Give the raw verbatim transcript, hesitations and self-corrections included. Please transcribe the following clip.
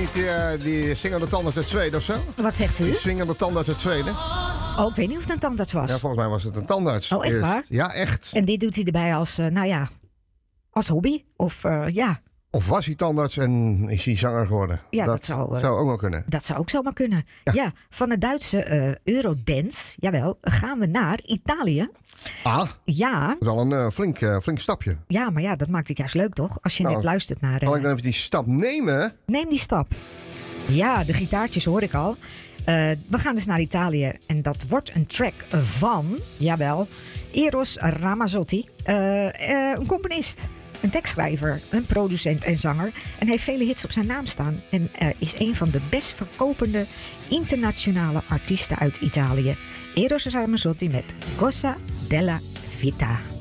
niet uh, die zingende tandarts uit Zweden of zo? Wat zegt u? Die zingende tandarts uit Zweden. Oh, ik weet niet of het een tandarts was. Ja, volgens mij was het een tandarts. Oh, echt eerst. waar? Ja, echt. En dit doet hij erbij als, uh, nou ja, als hobby? Of uh, ja... Of was hij tandarts en is hij zanger geworden? Ja, dat, dat zou, uh, zou ook wel kunnen. Dat zou ook zomaar kunnen. Ja, ja van de Duitse uh, Eurodance, jawel, gaan we naar Italië. Ah, ja. Dat is al een uh, flink, uh, flink stapje. Ja, maar ja, dat maakt het juist leuk, toch? Als je nou, net luistert naar... Uh, kan ik dan even die stap nemen? Neem die stap. Ja, de gitaartjes hoor ik al. Uh, we gaan dus naar Italië en dat wordt een track van, jawel, Eros Ramazzotti, uh, uh, een componist. Een tekstschrijver, een producent en zanger. En heeft vele hits op zijn naam staan. En uh, is een van de best verkopende internationale artiesten uit Italië. Eros Ramazzotti met Cosa della Vita.